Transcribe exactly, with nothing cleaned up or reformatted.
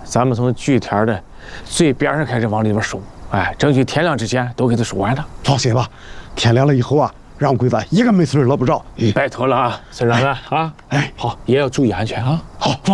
咱们从据点的最边上开始往里边收，哎，争取天亮之前都给他收完了。 放心吧，天亮了以后啊，让鬼子一个没事捞不着。 拜托了啊，孙长官啊！ 哎， 好，也要注意安全啊。 好。